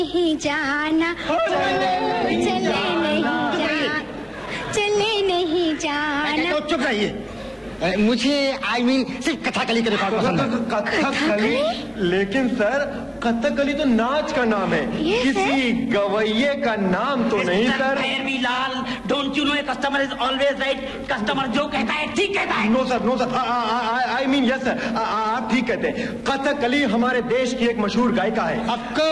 नहीं जाना, चले नहीं जाना। चुप रहिए। मुझे सिर्फ कथकली के रिकॉर्ड पसंद है। कथकली? लेकिन सर कथकली तो नाच का नाम है, किसी गवैये का नाम तो नहीं sir. Lal, don't you know a customer is always right. Customer जो कहता है ठीक कहता है। No sir, no sir, I mean yes sir, आप ठीक कहते हैं। कथकली हमारे देश की एक मशहूर गायिका है।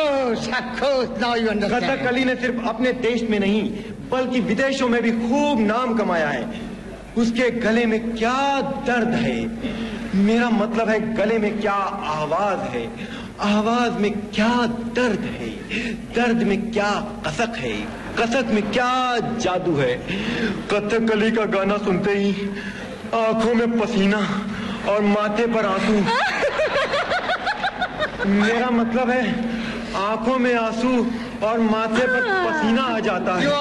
कथकली ने सिर्फ अपने देश में नहीं बल्कि विदेशों में भी खूब नाम कमाया है। उसके गले में क्या दर्द है, मेरा मतलब है गले में क्या आवाज है, आवाज में क्या दर्द है, दर्द में क्या कसक है, कसक में क्या जादू है। कथकली का गाना सुनते ही आंखों में पसीना और माथे पर आंसू। मेरा मतलब है आंखों में आंसू और माथे पर पसीना आ जाता है।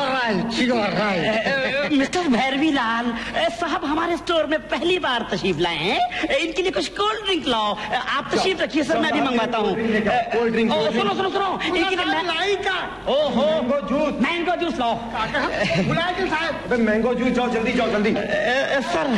मिस्टर भैरवी लाल साहब हमारे स्टोर में पहली बार तशरीफ लाए हैं, इनके लिए कुछ कोल्ड ड्रिंक लाओ। आप तशरीफ रखिए सर, मैं भी मंगवाता हूँ। Cold drink? सुनो सुनो सुनो, ओहो मैंगो जूस लाओ। मैंगो जूस, जाओ जल्दी, जाओ जल्दी। सर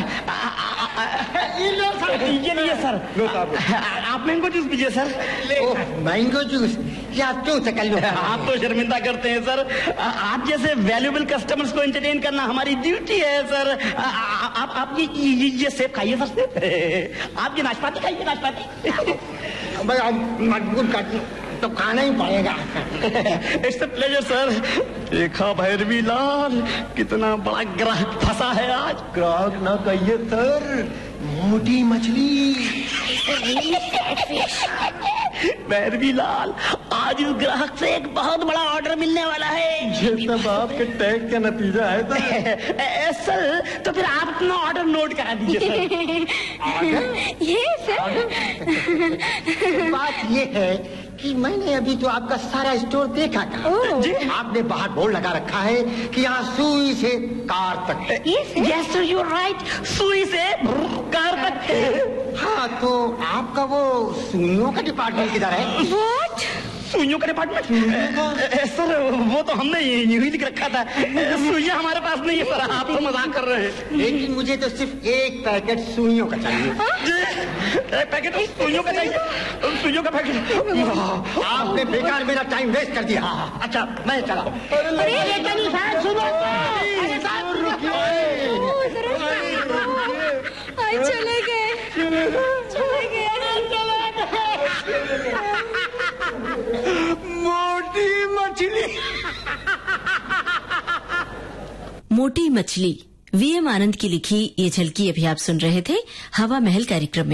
ये लिए सर, आप मैंगो जूस पीजिए सर। मैंगो जूस या तो आप तो शर्मिंदा करते हैं सर, आप जैसे वैल्यूएबल कस्टमर्स को एंटरटेन करना हमारी ड्यूटी है सर। आप ये सेब खाइए सर, सेब। आप ये नाशपाती खाइए, नाशपाती। मजबूर तो खाना ही पड़ेगा। It's a pleasure sir. देखा भैरवी लाल कितना बड़ा ग्राहक फंसा है आज। ग्राहक ना कहिए सर, मोटी मछली। भैरवी लाल आज इस ग्राहक से एक बहुत बड़ा ऑर्डर मिलने वाला है। ये सब आपके टैग का नतीजा है सर। सर तो फिर आप अपना ऑर्डर नोट करा दीजिए सर। ये सर बात ये है कि मैंने अभी तो आपका सारा स्टोर देखा था। जी? आपने बाहर बोर्ड लगा रखा है कि यहाँ सुई से कार तक। Yes sir, you are right, सुई से कार तक। हाँ, तो आपका वो सुइयों का डिपार्टमेंट किधर है? What? सुइयों का डिपार्टमेंट? सर वो तो हमने यूं ही लिख रखा था, सुइयां हमारे पास नहीं है सर। आप तो मजाक कर रहे हैं। लेकिन मुझे तो सिर्फ एक पैकेट सुइयों का चाहिए। एक पैकेट सुइयों का चाहिए? सुइयों का पैकेट? आपने बेकार मेरा टाइम वेस्ट कर दिया। अच्छा मैं चला। चले गए। मोटी मछली। मोटी मछली, वीएम आनंद की लिखी ये झलकी अभी आप सुन रहे थे हवा महल कार्यक्रम में।